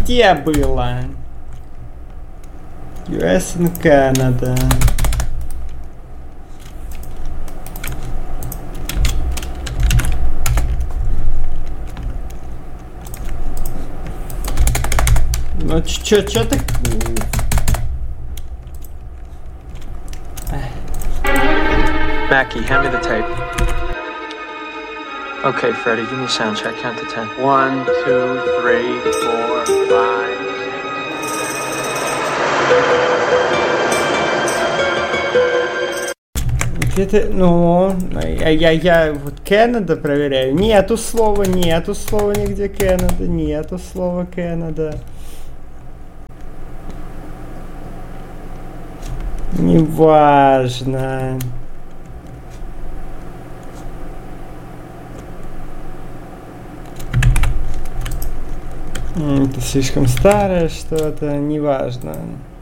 где было? US and Canada. Ну чё ты... Mackie, hand me the tape. Okay, Freddie, give me a sound check. Count to 10. 1, 2, 3, 4, 5. Где-то, ну, я вот Canada проверяю. Нету слова нигде Canada, нету слова Canada. Неважно. Это слишком старое что-то, неважно.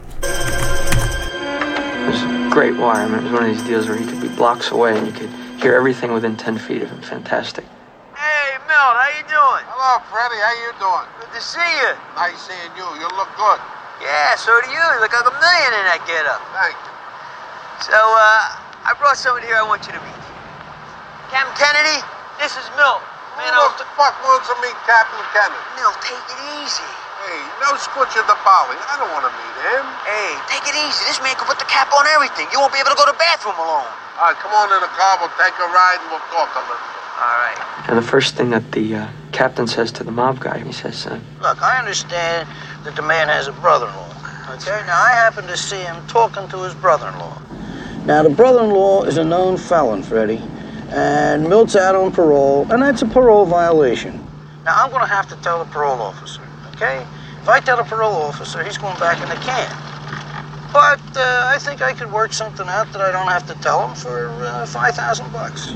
It was a great wire. I mean, it was one of these deals where he could be blocks away and you could hear everything within 10 feet of him. Fantastic. Hey, Milt, how you doing? Hello, Freddie. How you doing? Good to see you. Nice seeing you. You look good. Yeah, so do you. You look like a million in that getup. Thank you. So, I brought somebody here I want you to meet. Captain Kennedy, this is Milt. Man, Who the fuck wants to meet Captain Kennedy? Milt, take it easy. Hey, no squitch of the Polly. I don't want to meet him. Hey, take it easy. This man can put the cap on everything. You won't be able to go to the bathroom alone. All right, come on in the car. We'll take a ride and we'll talk a little. All right. And the first thing that the captain says to the mob guy, he says, Look, I understand that the man has a brother-in-law. Okay, now I happen to see him talking to his brother-in-law. Now, the brother-in-law is a known felon, Freddie, and Milt's out on parole, and that's a parole violation. Now, I'm going to have to tell the parole officer, okay? If I tell the parole officer, he's going back in the can. But I think I could work something out that I don't have to tell him for $5,000.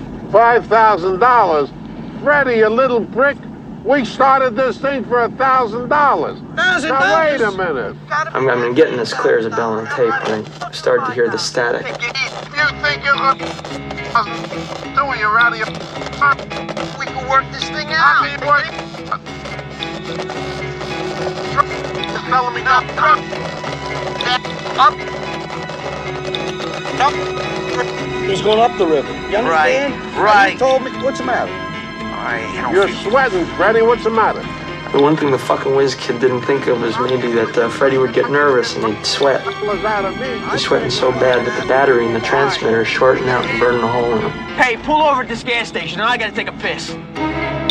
$5,000? Freddie, you little prick. We started this thing for $1,000. Now, wait a minute. I'm getting this clear as a bell on tape, and I started to hear the static. You think you're doing you out of your... We can work this thing out. Just telling me not Up. He's going up the river. You understand? Right. He told me. What's the matter? You're sweating, Freddie. What's the matter? The one thing the fucking whiz kid didn't think of was maybe that Freddie would get nervous and he'd sweat. He's sweating so bad that the battery in the transmitter is shorting out and burning a hole in him. Hey, pull over at this gas station. I gotta take a piss.